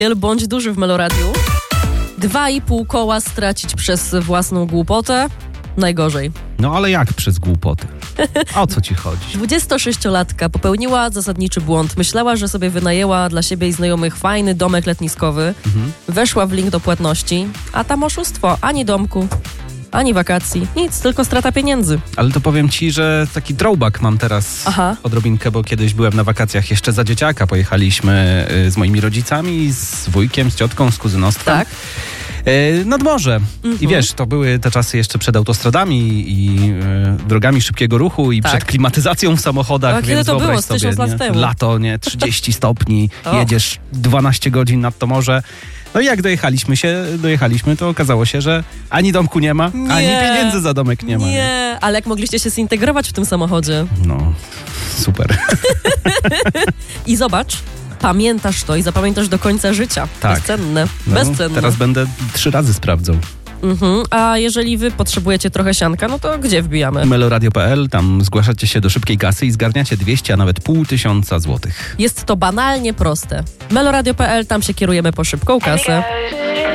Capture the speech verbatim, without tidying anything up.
Bądź duży w Meloradiu. Dwa i pół koła stracić przez własną głupotę. Najgorzej. No ale jak przez głupotę? O co ci chodzi? dwudziestosześciolatka popełniła zasadniczy błąd. Myślała, że sobie wynajęła dla siebie i znajomych fajny domek letniskowy. Mhm. Weszła w link do płatności, a tam oszustwo. Ani domku, ani wakacji. Nic, tylko strata pieniędzy. Ale to powiem ci, że taki throwback mam teraz Aha. odrobinkę, bo kiedyś byłem na wakacjach jeszcze za dzieciaka. Pojechaliśmy z moimi rodzicami, z wujkiem, z ciotką, z kuzynostwem. Tak. Nad morze. Mhm. I wiesz, to były te czasy jeszcze przed autostradami i e, drogami szybkiego ruchu i tak. przed klimatyzacją w samochodach. A więc kiedy to było? sobie, tysiąc lat temu. Lato, nie? trzydzieści stopni, jedziesz dwanaście godzin nad to morze. No i jak dojechaliśmy się, dojechaliśmy, to okazało się, że ani domku nie ma, nie. ani pieniędzy za domek nie ma. Nie, nie, ale jak mogliście się zintegrować w tym samochodzie? No, super. I zobacz, pamiętasz to i zapamiętasz do końca życia. Tak. Bezcenne. No, Bezcenne. Teraz będę trzy razy sprawdzał. Mhm. A jeżeli wy potrzebujecie trochę sianka, no to gdzie wbijamy? meloradio kropka p l, tam zgłaszacie się do szybkiej kasy i zgarniacie dwieście, a nawet pół tysiąca złotych. Jest to banalnie proste. meloradio kropka p l, tam się kierujemy po szybką kasę.